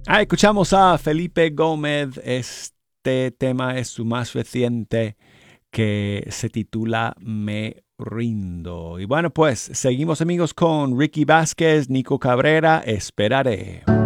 Escuchamos a Felipe Gómez. Este tema es su más reciente que se titula Me Rindo. Y bueno, pues seguimos amigos con Ricky Vázquez, Nico Cabrera, Esperaré.